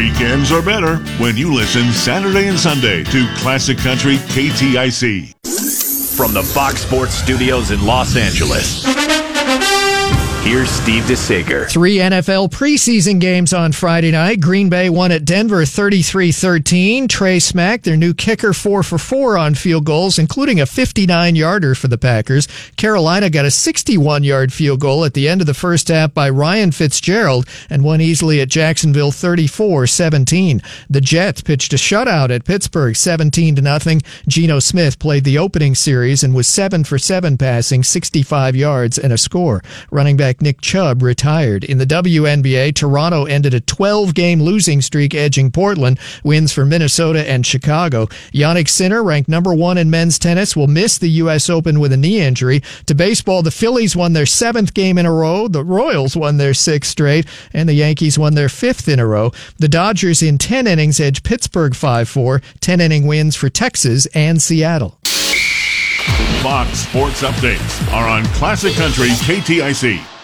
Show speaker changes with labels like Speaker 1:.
Speaker 1: Weekends are better when you listen Saturday and Sunday to Classic Country KTIC.
Speaker 2: From the Fox Sports Studios in Los Angeles, here's Steve DeSager.
Speaker 3: 3 NFL preseason games on Friday night. Green Bay won at Denver 33-13. Trey Smack, their new kicker, 4 for 4 on field goals, including a 59-yarder for the Packers. Carolina got a 61-yard field goal at the end of the first half by Ryan Fitzgerald and won easily at Jacksonville 34-17. The Jets pitched a shutout at Pittsburgh 17-0. Geno Smith played the opening series and was 7 for 7 passing, 65 yards and a score. Running back Nick Chubb retired. In the WNBA, Toronto ended a 12-game losing streak, edging Portland. Wins for Minnesota and Chicago. Jannik Sinner, ranked number 1 in men's tennis, will miss the U.S. Open with a knee injury. To baseball, the Phillies won their 7th game in a row. The Royals won their 6th straight, and the Yankees won their 5th in a row. The Dodgers in 10 innings edged Pittsburgh 5-4. 10-inning wins for Texas and Seattle.
Speaker 1: Fox Sports Updates are on Classic Country KTIC.